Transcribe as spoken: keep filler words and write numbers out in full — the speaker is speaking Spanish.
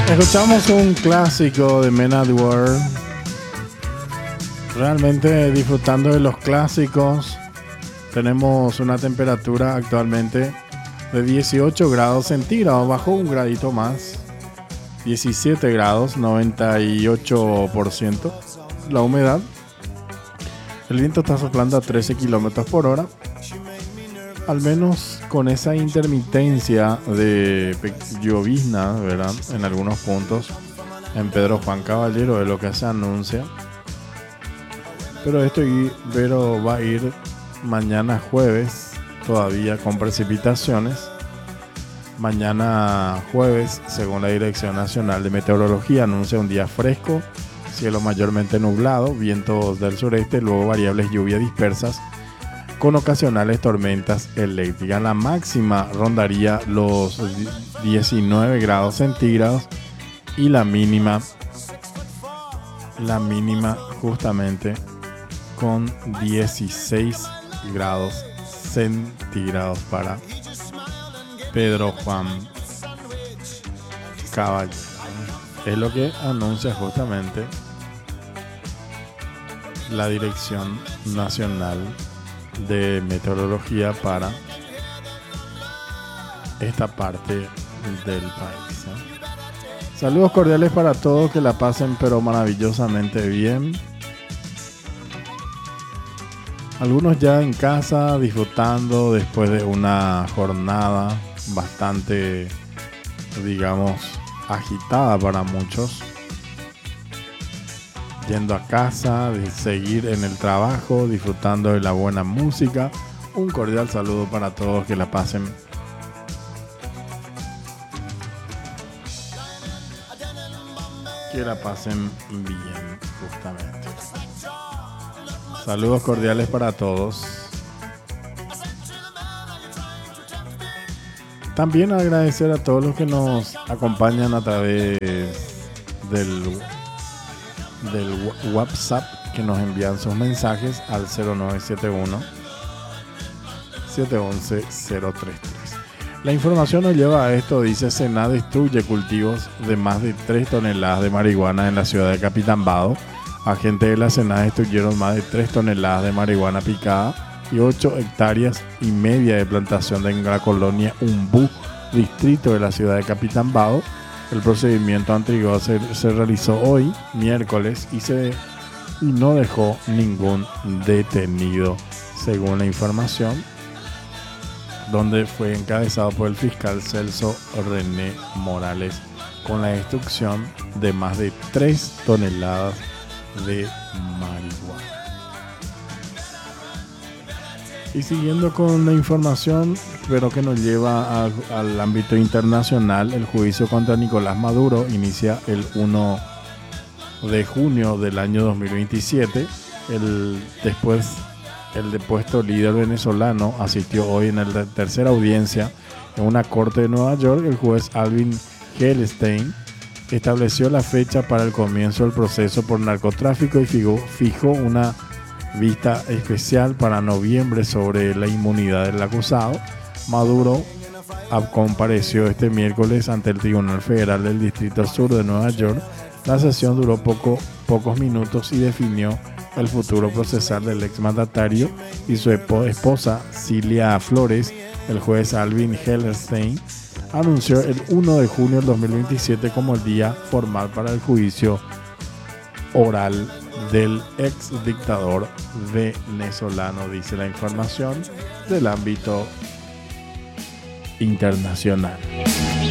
Escuchamos un clásico de Men at Work. Realmente disfrutando de los clásicos. Tenemos una temperatura actualmente de dieciocho grados centígrados. Bajó un gradito más. diecisiete grados, noventa y ocho por ciento. La humedad. El viento está soplando a trece kilómetros por hora. Al menos con esa intermitencia de llovizna, ¿verdad? En algunos puntos. En Pedro Juan Caballero es lo que se anuncia. Pero esto pero va a ir mañana jueves todavía con precipitaciones. Mañana jueves, según la Dirección Nacional de Meteorología, anuncia un día fresco, cielo mayormente nublado, vientos del sureste, luego variables lluvias dispersas con ocasionales tormentas eléctricas. La máxima rondaría los diecinueve grados centígrados y la mínima, la mínima justamente con dieciséis grados centígrados para Pedro Juan Caballero. Es lo que anuncia justamente la Dirección Nacional de Meteorología para esta parte del país, ¿eh? Saludos cordiales para todos, que la pasen pero maravillosamente bien. Algunos ya en casa disfrutando después de una jornada bastante, digamos, agitada para muchos. Yendo a casa, de seguir en el trabajo, disfrutando de la buena música. Un cordial saludo para todos, que la pasen que la pasen bien, justamente. Saludos cordiales para todos. También agradecer a todos los que nos acompañan a través del del WhatsApp, que nos envían sus mensajes al cero nueve siete uno, siete uno uno, cero tres tres. La información nos lleva a esto. Dice: SENA destruye cultivos de más de tres toneladas de marihuana en la ciudad de Capitambado. Agentes de la SENA destruyeron más de tres toneladas de marihuana picada y ocho hectáreas y media de plantación en la colonia Umbú, distrito de la ciudad de Capitambado. El procedimiento anterior se, se realizó hoy, miércoles, y, se, y no dejó ningún detenido, según la información, donde fue encabezado por el fiscal Celso René Morales, con la destrucción de más de tres toneladas de marihuana. Y siguiendo con la información, pero que nos lleva a, al ámbito internacional, el juicio contra Nicolás Maduro inicia el primero de junio del año dos mil veintisiete. El, después, el depuesto líder venezolano asistió hoy en la tercera audiencia en una corte de Nueva York. El juez Alvin Helstein estableció la fecha para el comienzo del proceso por narcotráfico y fijó, fijó una vista especial para noviembre sobre la inmunidad del acusado. Maduro compareció este miércoles ante el Tribunal Federal del Distrito Sur de Nueva York. La sesión duró poco, pocos minutos y definió el futuro procesal del exmandatario y su esposa Cilia Flores. El juez Alvin Helstein anunció el primero de junio del dos mil veintisiete como el día formal para el juicio oral del ex dictador venezolano, dice la información del ámbito internacional.